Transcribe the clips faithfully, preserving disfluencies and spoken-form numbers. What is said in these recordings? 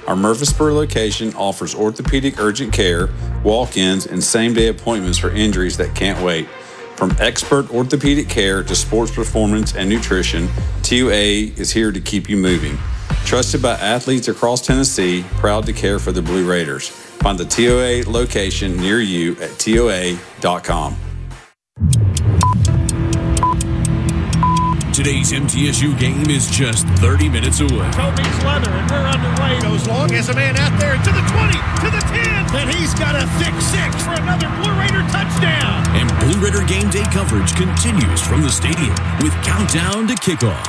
Our Murfreesboro location offers orthopedic urgent care, walk-ins, and same-day appointments for injuries that can't wait. From expert orthopedic care to sports performance and nutrition, T O A is here to keep you moving. Trusted by athletes across Tennessee, proud to care for the Blue Raiders. Find the T O A location near you at T O A dot com. Today's M T S U game is just thirty minutes away. Toby's leather, and we're underway. Goes long as a man out there to the twenty, to the ten. Then he's got a thick six for another Blue Raider touchdown. And Blue Raider game day coverage continues from the stadium with Countdown to Kickoff.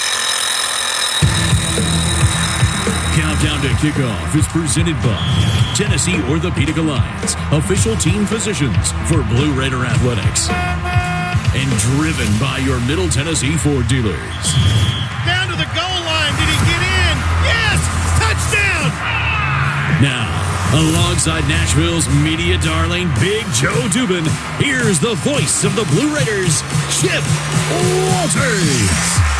Countdown to Kickoff is presented by Tennessee Orthopedic Alliance, official team physicians for Blue Raider Athletics. And driven by your Middle Tennessee Ford dealers. Down to the goal line. Did he get in? Yes! Touchdown! Now, alongside Nashville's media darling, Big Joe Dubin, here's the voice of the Blue Raiders, Chip Walters.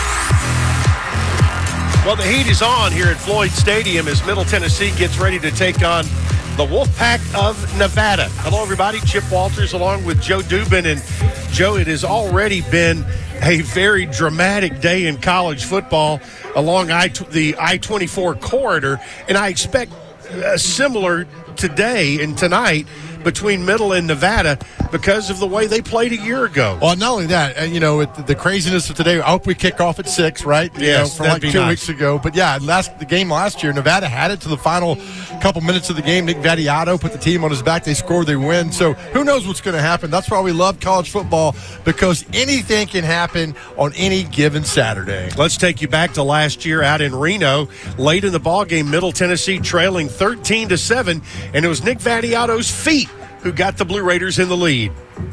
Well, the heat is on here at Floyd Stadium as Middle Tennessee gets ready to take on the Wolfpack of Nevada. Hello, everybody. Chip Walters along with Joe Dubin. And, Joe, it has already been a very dramatic day in college football along I, the I twenty-four corridor, and I expect uh, similar today and tonight between Middle and Nevada because of the way they played a year ago. Well, not only that, uh, you know, it, the craziness of today, I hope we kick off at six, right? You Yes, know, from that'd like be two nice. weeks ago. But, yeah, last the game last year, Nevada had it to the final couple minutes of the game. Nick Vattiato put the team on his back. They scored, they win. So who knows what's going to happen. That's why we love college football, because anything can happen on any given Saturday. Let's take you back to last year out in Reno. Late in the ballgame, Middle Tennessee trailing thirteen to seven, and it was Nick Vattiato's feet who got the Blue Raiders in the lead.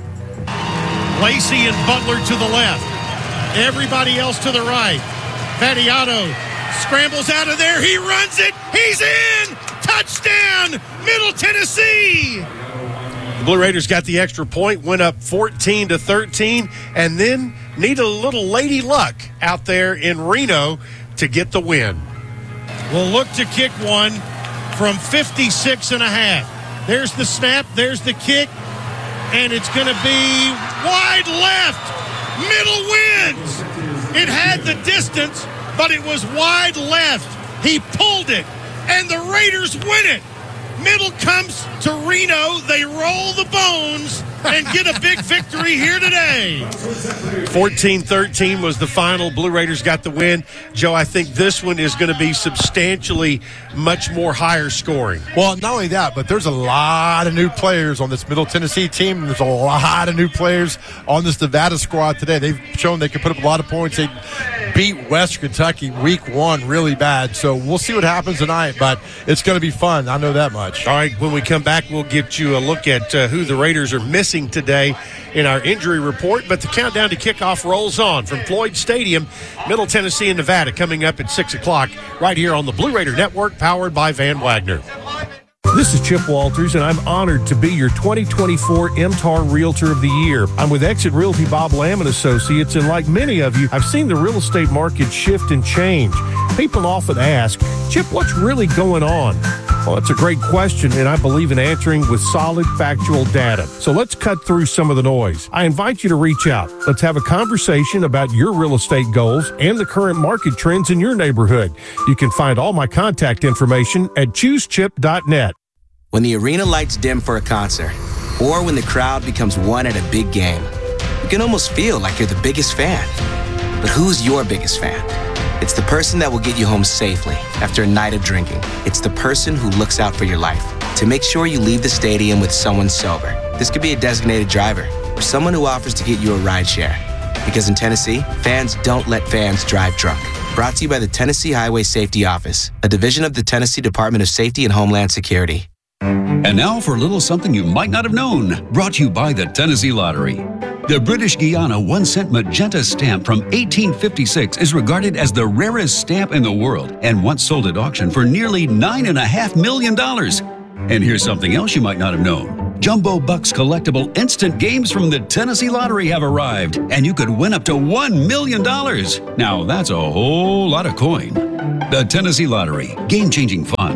Lacey and Butler to the left. Everybody else to the right. Vattiato scrambles out of there. He runs it. He's in. Touchdown, Middle Tennessee. The Blue Raiders got the extra point, went up fourteen to thirteen, and then need a little lady luck out there in Reno to get the win. We'll look to kick one from fifty-six and a half. There's the snap, there's the kick, and it's going to be wide left. Middle wins. It had the distance, but it was wide left. He pulled it, and the Raiders win it. Middle comes to Reno. They roll the bones and get a big victory here today. fourteen thirteen was the final. Blue Raiders got the win. Joe, I think this one is going to be substantially much more higher scoring. Well, not only that, but there's a lot of new players on this Middle Tennessee team. There's a lot of new players on this Nevada squad today. They've shown they can put up a lot of points. They beat West Kentucky week one really bad. So we'll see what happens tonight, but it's going to be fun. I know that much. All right, when we come back, we'll get you a look at uh, who the Raiders are missing today in our injury report. But the countdown to kickoff rolls on from Floyd Stadium, Middle Tennessee and Nevada, coming up at six o'clock right here on the Blue Raider Network, powered by Van Wagner. This is Chip Walters, and I'm honored to be your twenty twenty-four M T A R Realtor of the Year. I'm with Exit Realty Bob Lamb and Associates, and like many of you, I've seen the real estate market shift and change. People often ask, Chip, what's really going on? Well, that's a great question, and I believe in answering with solid, factual data. So let's cut through some of the noise. I invite you to reach out. Let's have a conversation about your real estate goals and the current market trends in your neighborhood. You can find all my contact information at choose chip dot net. When the arena lights dim for a concert, or when the crowd becomes one at a big game, you can almost feel like you're the biggest fan. But who's your biggest fan? It's the person that will get you home safely after a night of drinking. It's the person who looks out for your life to make sure you leave the stadium with someone sober. This could be a designated driver or someone who offers to get you a ride share. Because in Tennessee, fans don't let fans drive drunk. Brought to you by the Tennessee Highway Safety Office, a division of the Tennessee Department of Safety and Homeland Security. And now for a little something you might not have known, brought to you by the Tennessee Lottery. The British Guiana one-cent magenta stamp from eighteen fifty-six is regarded as the rarest stamp in the world and once sold at auction for nearly nine point five million dollars. And here's something else you might not have known. Jumbo Bucks collectible instant games from the Tennessee Lottery have arrived, and you could win up to one million dollars. Now, that's a whole lot of coin. The Tennessee Lottery, game-changing fun.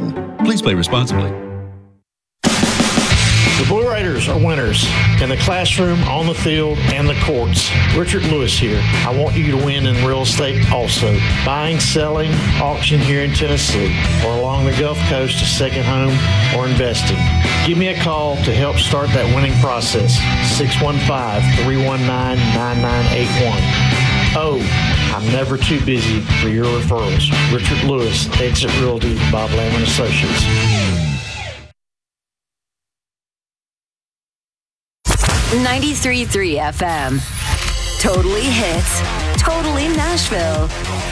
Please play responsibly. The Blue Raiders are winners in the classroom, on the field, and the courts. Richard Lewis here. I want you to win in real estate also. Buying, selling, auction here in Tennessee, or along the Gulf Coast, a second home, or investing. Give me a call to help start that winning process. six one five, three one nine, nine nine eight one. Oh, I'm never too busy for your referrals. Richard Lewis, Exit Realty, Bob Lamb and Associates. ninety-three point three F M. Totally hits. Totally Nashville.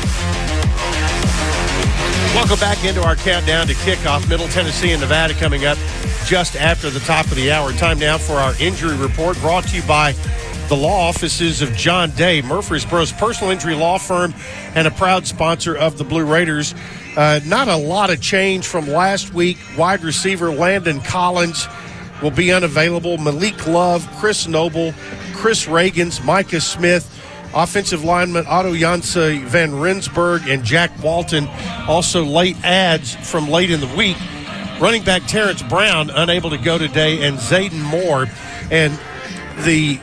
Welcome back into our countdown to kickoff. Middle Tennessee and Nevada coming up just after the top of the hour. Time now for our injury report, brought to you by the law offices of John Day, Murfreesboro's personal injury law firm and a proud sponsor of the Blue Raiders. Uh, not a lot of change from last week. Wide receiver Landon Collins will be unavailable. Malik Love, Chris Noble, Chris Reagans, Micah Smith, offensive lineman Otto Janse Van Rensburg, and Jack Walton, also late adds from late in the week. Running back Terrence Brown unable to go today, and Zayden Moore. And the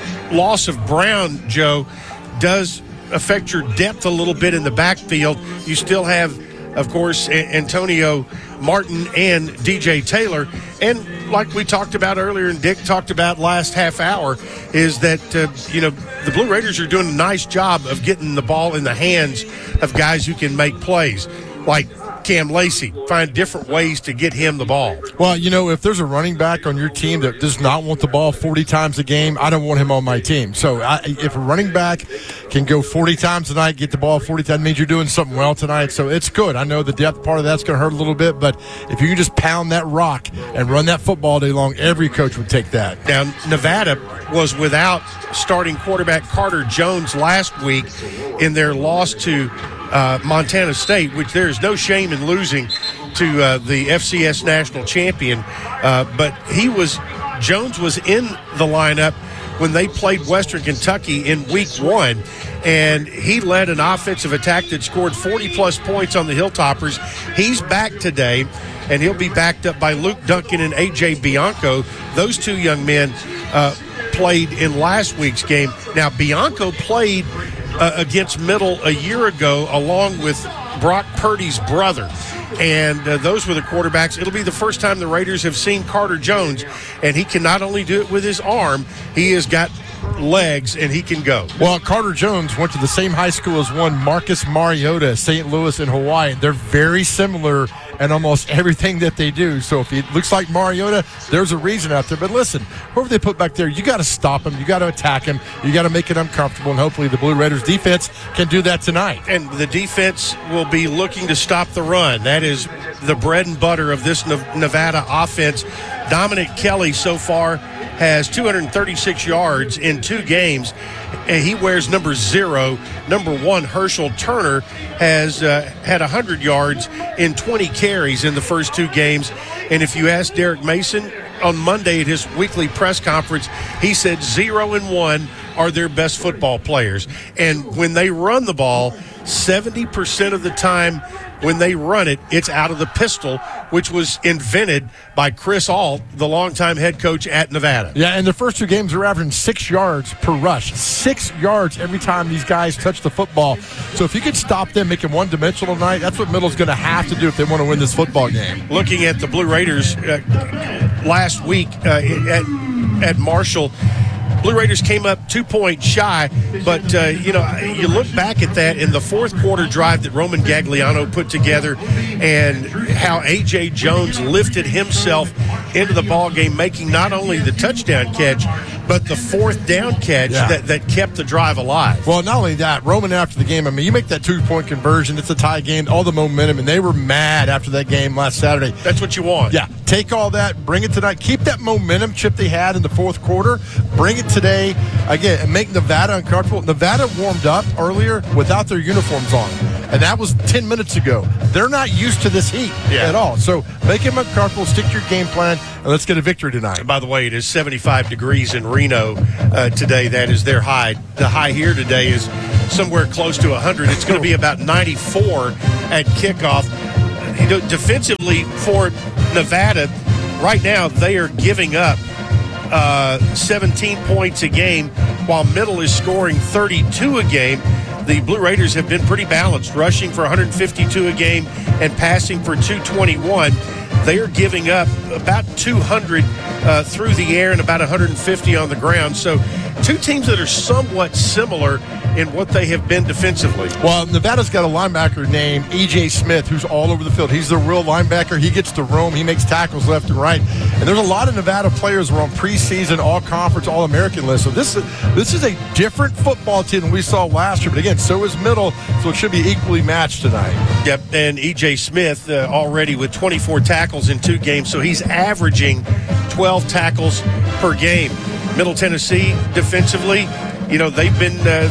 loss of Brown, Joe, does affect your depth a little bit in the backfield. You still have, of course, Antonio Martin and D J Taylor. And like we talked about earlier and Dick talked about last half hour, is that, uh, you know, the Blue Raiders are doing a nice job of getting the ball in the hands of guys who can make plays, like Cam Lacey. Find different ways to get him the ball. Well, you know, if there's a running back on your team that does not want the ball forty times a game, I don't want him on my team. So I, if a running back can go forty times a night, get the ball forty times, means you're doing something well tonight. So it's good. I know the depth part of that's going to hurt a little bit, but if you can just pound that rock and run that football day long, every coach would take that. Now, Nevada was without starting quarterback Carter Jones last week in their loss to Uh, Montana State, which there is no shame in losing to uh, the F C S national champion. Uh, but he was, Jones was in the lineup when they played Western Kentucky in week one, and he led an offensive attack that scored forty-plus points on the Hilltoppers. He's back today, and he'll be backed up by Luke Duncan and A J Bianco. Those two young men uh, played in last week's game. Now, Bianco played Uh, against Middle a year ago, along with Brock Purdy's brother. And uh, those were the quarterbacks. It'll be the first time the Raiders have seen Carter Jones, and he can not only do it with his arm, he has got legs, and he can go. Well, Carter Jones went to the same high school as one Marcus Mariota, Saint Louis in Hawaii. They're very similar in almost everything that they do. So if it looks like Mariota, there's a reason out there. But listen, whoever they put back there, you got to stop him. You got to attack him. You got to make it uncomfortable, and hopefully the Blue Raiders defense can do that tonight. And the defense will be looking to stop the run. That is the bread and butter of this Nevada offense. Dominic Kelly so far has two hundred thirty-six yards in two games, and he wears number zero. Number one, Herschel Turner, has uh, had one hundred yards in twenty carries in the first two games. And if you ask Derek Mason on Monday at his weekly press conference, he said zero and one are their best football players. And when they run the ball, seventy percent of the time when they run it, it's out of the pistol, which was invented by Chris Ault, the longtime head coach at Nevada. Yeah, and the first two games are averaging six yards per rush. Six yards every time these guys touch the football. So if you could stop them, make them one-dimensional tonight, that's what Middle's going to have to do if they want to win this football game. Looking at the Blue Raiders uh, last week uh, at, at Marshall, Blue Raiders came up two points shy, but, uh, you know, you look back at that in the fourth quarter drive that Roman Gagliano put together and how A J Jones lifted himself into the ball game, making not only the touchdown catch, but the fourth down catch yeah. that, that kept the drive alive. Well, not only that, Roman after the game, I mean, you make that two-point conversion, it's a tie game, all the momentum, and they were mad after that game last Saturday. That's what you want. Yeah, take all that, bring it tonight, keep that momentum chip they had in the fourth quarter, bring it today, again, and make Nevada uncomfortable. Nevada warmed up earlier without their uniforms on, and that was ten minutes ago. They're not used to this heat yeah. at all, so make them uncomfortable, stick to your game plan, and let's get a victory tonight. And by the way, it is seventy-five degrees in Reno uh, today. That is their high. The high here today is somewhere close to one hundred. It's going to be about ninety-four at kickoff. you know, defensively for Nevada, right now they are giving up uh, seventeen points a game, while Middle is scoring thirty-two a game. The Blue Raiders have been pretty balanced, rushing for one hundred fifty-two a game and passing for two twenty-one. They are giving up about two hundred uh, through the air and about one hundred fifty on the ground. So two teams that are somewhat similar in what they have been defensively. Well, Nevada's got a linebacker named E J Smith who's all over the field. He's the real linebacker. He gets to roam. He makes tackles left and right. And there's a lot of Nevada players who are on preseason, all-conference, all-American list. So this is, this is a different football team than we saw last year. But again, so is Middle, so it should be equally matched tonight. Yep, and E J Smith uh, already with twenty-four tackles in two games, so he's averaging twelve tackles per game. Middle Tennessee defensively, you know, they've been uh,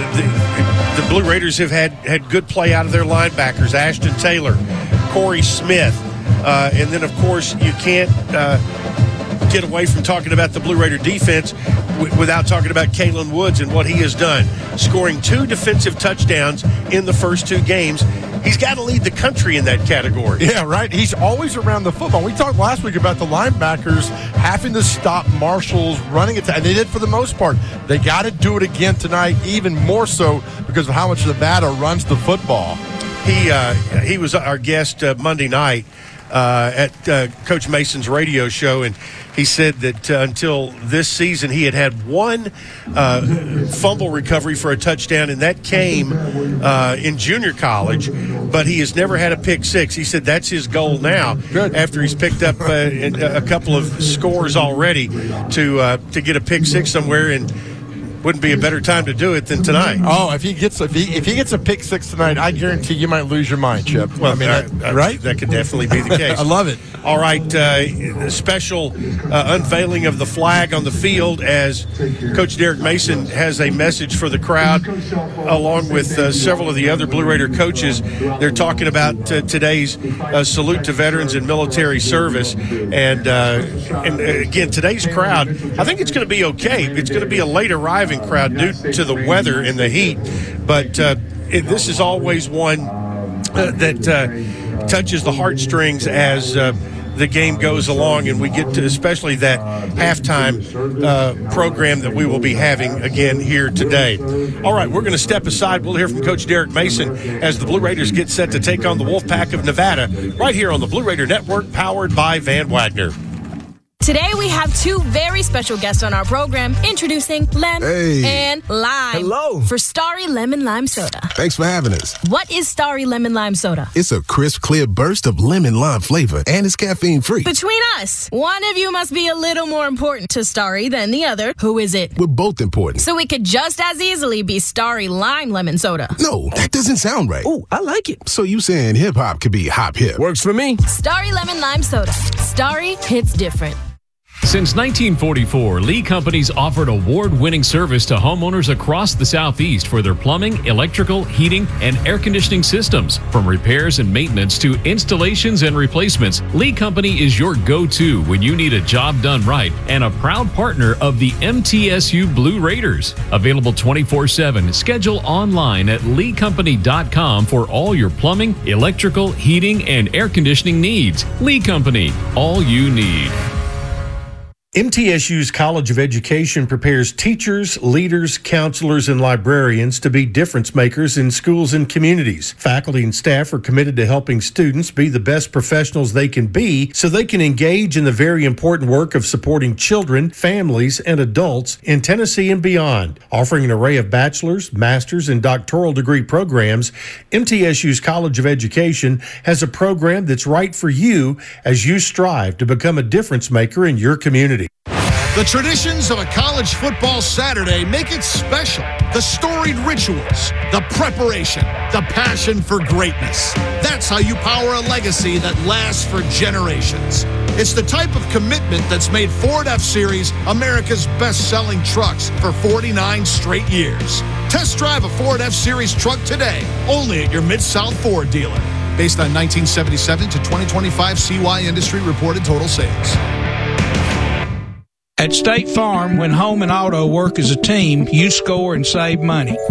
the, the Blue Raiders have had, had good play out of their linebackers, Ashton Taylor, Corey Smith, uh, and then, of course, you can't uh, get away from talking about the Blue Raider defense w- without talking about Kalen Woods and what he has done, scoring two defensive touchdowns in the first two games. He's got to lead the country in that category. Yeah, right. He's always around the football. We talked last week about the linebackers having to stop Marshall's running attack, and they did for the most part. They got to do it again tonight, even more so because of how much Nevada runs the football. He uh, he was our guest uh, Monday night uh, at uh, Coach Mason's radio show, and he said that uh, until this season he had had one uh, fumble recovery for a touchdown, and that came uh, in junior college, but he has never had a pick six. He said that's his goal now. Good. After he's picked up uh, a couple of scores already to uh, to get a pick six somewhere, and wouldn't be a better time to do it than tonight. Oh, if he gets if he if he gets a pick six tonight, I guarantee you might lose your mind, Chip. Well, I mean, uh, that, uh, right? That could definitely be the case. I love it. All right, uh, special uh, unveiling of the flag on the field as Coach Derek Mason has a message for the crowd, along with uh, several of the other Blue Raider coaches. They're talking about uh, today's uh, salute to veterans and military service, and uh, and again, today's crowd. I think it's going to be okay. It's going to be a late arriving crowd due to the weather and the heat, but uh, it, this is always one uh, that uh, touches the heartstrings as uh, the game goes along, and we get to especially that halftime uh, program that we will be having again here today. All right, we're going to step aside. We'll hear from Coach Derek Mason as the Blue Raiders get set to take on the Wolfpack of Nevada right here on the Blue Raider Network, powered by Van Wagner. Today we have two very special guests on our program, introducing Lem Hey. and Lime. Hello. For Starry Lemon Lime Soda. Thanks for having us. What is Starry Lemon Lime Soda? It's a crisp, clear burst of lemon lime flavor, and it's caffeine free. Between us, one of you must be a little more important to Starry than the other. Who is it? We're both important. So it could just as easily be Starry Lime Lemon Soda. No, that doesn't sound right. Oh, I like it. So you saying hip hop could be hop hip? Works for me. Starry Lemon Lime Soda. Starry hits different. Since nineteen forty-four, Lee Companies offered award-winning service to homeowners across the Southeast for their plumbing, electrical, heating, and air conditioning systems. From repairs and maintenance to installations and replacements, Lee Company is your go-to when you need a job done right, and a proud partner of the M T S U Blue Raiders. Available twenty-four seven. Schedule online at lee company dot com for all your plumbing, electrical, heating, and air conditioning needs. Lee Company, all you need. M T S U's College of Education prepares teachers, leaders, counselors, and librarians to be difference makers in schools and communities. Faculty and staff are committed to helping students be the best professionals they can be so they can engage in the very important work of supporting children, families, and adults in Tennessee and beyond. Offering an array of bachelor's, master's, and doctoral degree programs, M T S U's College of Education has a program that's right for you as you strive to become a difference maker in your community. The traditions of a college football Saturday make it special. The storied rituals, the preparation, the passion for greatness. That's how you power a legacy that lasts for generations. It's the type of commitment that's made Ford F-Series America's best-selling trucks for forty-nine straight years. Test drive a Ford F-Series truck today, only at your Mid-South Ford dealer. Based on nineteen seventy-seven to twenty twenty-five C Y industry reported total sales. At State Farm, when home and auto work as a team, you score and save money.